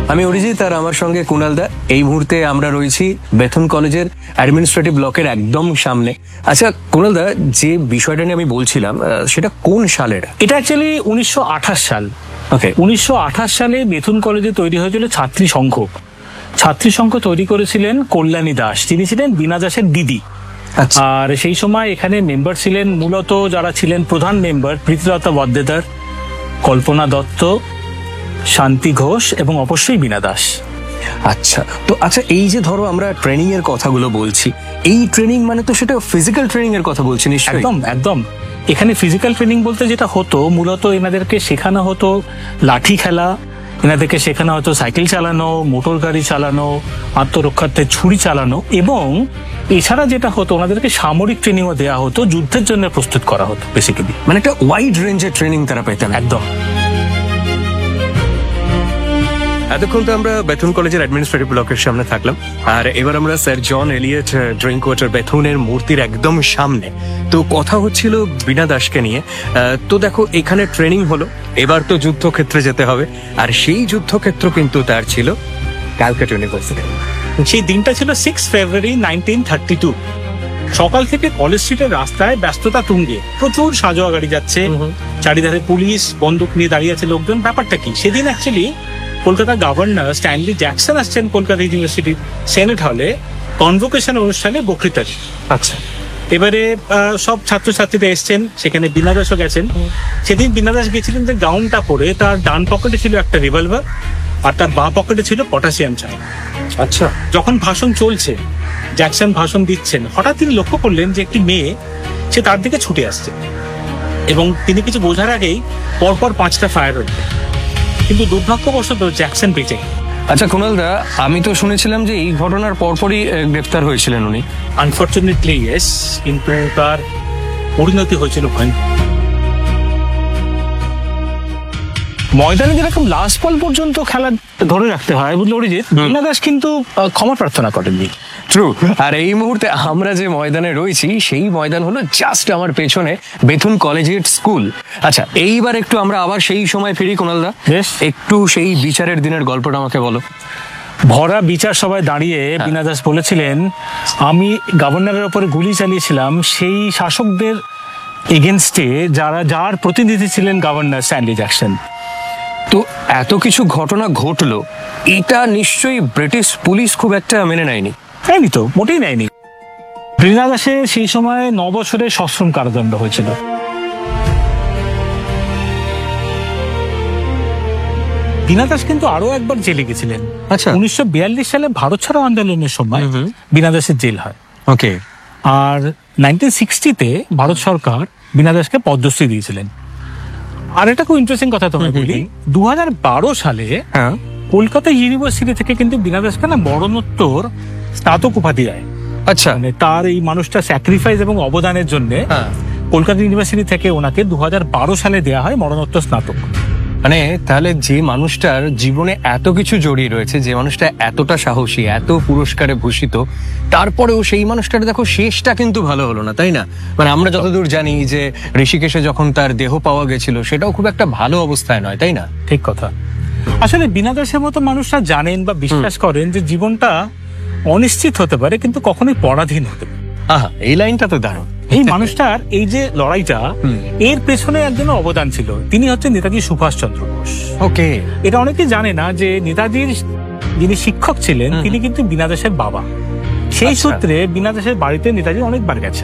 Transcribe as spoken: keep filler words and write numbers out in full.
আমি অরিজিৎ আর আমার সঙ্গে কুণাল দা। এই মুহূর্তে আমরা রয়েছি বেথুন কলেজের অ্যাডমিনিস্ট্রেটিভ ব্লকের একদম সামনে। আচ্ছা কুণাল দা, যে বিষয়টা নিয়ে আমি বলছিলাম সেটা কোন সালের? এটা অ্যাকচুয়ালি উনিশশো আঠাশ সাল। ওকে। উনিশশো আঠাশ সালে বেথুন কলেজে তৈরি হয়েছিল ছাত্রী সংঘ। ছাত্রী সংঘ তৈরি করেছিলেন কল্যাণী দাস, তিনি ছিলেন বীণা দাসের দিদি। আচ্ছা। আর সেই সময় এখানে মেম্বার ছিলেন মূলত যারা ছিলেন প্রধান মেম্বার প্রীতিলতা বদ্দেদার, কল্পনা দত্ত, শান্তি ঘোষ এবং অবশ্যই বীণা দাস। আচ্ছা, তো আচ্ছা এই যে ধরো আমরা ট্রেনিং এর কথাগুলো বলছি, এই ট্রেনিং মানে তো সেটা ফিজিক্যাল ট্রেনিং এর কথা বলছি নিশ্চয়ই? একদম একদম। এখানে ফিজিক্যাল ট্রেনিং বলতে যেটা হতো, মূলত এনাদেরকে শেখানো হতো লাঠি খেলা, এনাদেরকে শেখানো হতো সাইকেল চালানো, মোটর গাড়ি চালানো, আত্মরক্ষার্থে ছুরি চালানো, এবং এছাড়া যেটা হতো ওনাদেরকে সামরিক ট্রেনিংও দেওয়া হতো, যুদ্ধের জন্য প্রস্তুত করা হতো বেসিক্যালি। মানে একটা ওয়াইড রেঞ্জের ট্রেনিং তারা পেতেন। একদম। এতক্ষণ তো আমরা বেথুন কলেজের অ্যাডমিনিস্ট্রেটিভ ব্লকের সামনে থাকলাম, আর এবার আমরা স্যার জন এলিয়ট ড্রিঙ্ক ওয়াটার বেথুনের মূর্তির একদম সামনে। তো কথা হচ্ছিল বীণা দাসকে নিয়ে। তো দেখো এখানে ট্রেনিং হলো, এবার তো যুদ্ধক্ষেত্রে যেতে হবে, আর সেই যুদ্ধক্ষেত্র কিন্তু তার ছিল ক্যালকাটা ইউনিভার্সিটি। সেই দিনটা ছিল six February nineteen thirty two. সকাল থেকে কলেজ স্ট্রিটের রাস্তায় ব্যস্ততা তুঙ্গে, প্রচুর সাজোয়া গাড়ি যাচ্ছে, চারিধারে পুলিশ বন্দুক নিয়ে দাঁড়িয়ে আছে লোকজন। ব্যাপারটা কি, সেদিন actually Kolkata governor Stanley Jackson আসছেন কলকাতা ইউনিভার্সিটির সেনেট হলে কনভোকেশন অনুষ্ঠানে বক্তৃতা। আচ্ছা। এবারে সব ছাত্রছাত্রীরা এসছেন, সেখানে বীণা দাসও গেছেন। সেদিন বীণা দাস গেছিলেন যে গাউনটা পরে, তার ডান পকেটে ছিল একটা রিভলভার আর তার বাঁ পকেটে ছিল পটাশিয়াম চাই। আচ্ছা। যখন ভাষণ চলছে, জ্যাকসন ভাষণ দিচ্ছেন, হঠাৎ তিনি লক্ষ্য করলেন যে একটি মেয়ে সে তার দিকে ছুটে আসছে, এবং তিনি কিছু বোঝার আগেই পরপর পাঁচটা ফায়ার হল, কিন্তু দুর্ভাগ্যবশত জ্যাকসন বেঁচে। আচ্ছা কুণাল দা, আমি তো শুনেছিলাম যে এই ঘটনার পরপরই গ্রেফতার হয়েছিলেন উনি। আনফর্চুনেটলি ইয়েস, কিন্তু তার পরিণতি হয়েছিল ভয়ঙ্কর। ময়দানে যেরকম লাস্ট বল পর্যন্ত খেলা ধরে রাখতে হয়, বুঝলো অরিজিৎ, বীণা দাস কিন্তু ক্ষমা প্রার্থনা করেননি। ট্রু। আর এই মুহূর্তে আমরা যে ময়দানে রয়েছি সেই ময়দান হলো জাস্ট আমার পেছনে বেথুন কলেজিয়েট স্কুল। আচ্ছা, এইবার একটু আমরা আবার সেই সময় ফিরি কুণাল দা। বেশ। একটু সেই বিচারের দিনের গল্পটা আমাকে বলো। ভরা বিচার সভায় দাঁড়িয়ে বীণা দাস বলেছিলেন, আমি গভর্নরের ওপরে গুলি চালিয়েছিলাম সেই শাসকদের এগেনস্টে যারা যার প্রতিনিধি ছিলেন গভর্নর স্ট্যানলি জ্যাকসন। তো এত কিছু ঘটনা ঘটলো, এটা নিশ্চয়ই ব্রিটিশ পুলিশ খুব একটা মেনে নেয়নি। নেয়নি তো, মোটেই নেয়নি। বীণা দাসের সেই সময় ন বছরের সশ্রম কারাদণ্ড হয়েছিল। বীণা দাস কিন্তু আরো একবার জেলে গেছিলেন। আচ্ছা। উনিশশো বিয়াল্লিশ সালে ভারত ছাড়ো আন্দোলনের সময় বীণা দাসের জেল হয়। ওকে। আর নাইনটিন সিক্সটিতে ভারত সরকার বীণা দাসকে পদ্মশ্রী দিয়েছিলেন। আর একটা খুব ইন্টারেস্টিং কথা তোমায় বলি, দু হাজার বারো সালে কলকাতা ইউনিভার্সিটি থেকে কিন্তু বীণা দাসকে না মরণোত্তর স্নাতক উপাধি দেয়। আচ্ছা। মানে তার এই মানুষটা স্যাক্রিফাইস এবং অবদানের জন্য কলকাতা ইউনিভার্সিটি থেকে ওনাকে দু হাজার বারো সালে দেওয়া হয় মরণোত্তর স্নাতক। মানে তাহলে যে মানুষটার জীবনে এত কিছু জড়িয়ে রয়েছে, যে মানুষটা এতটা সাহসী, এত পুরস্কারে ভূষিত, তারপরেও সেই মানুষটার দেখো শেষটা কিন্তু ভালো হলো না, তাই না? মানে আমরা যতদূর জানি যে ঋষিকেশে যখন তার দেহ পাওয়া গেছিল সেটাও খুব একটা ভালো অবস্থায় নয়, তাই না? ঠিক কথা। আসলে বীণা দাসের মতো মানুষরা জানেন বা বিশ্বাস করেন যে জীবনটা অনিশ্চিত হতে পারে, কিন্তু কখনোই পরাধীন হতে পারে। আহা, এই লাইনটা তো দারুণ। এই মানুষটার এই যে লড়াইটা, এর পেছনে একজন অবদান ছিল, তিনি হচ্ছেন নেতাজি সুভাষচন্দ্র বোস। ওকে। এটা অনেকে জানে না যে নেতাজির যিনি শিক্ষক ছিলেন তিনি কিন্তু বীণা দাসের বাবা। সেই সূত্রে বীণা দাসের বাড়িতে নেতাজি অনেকবার গেছেন।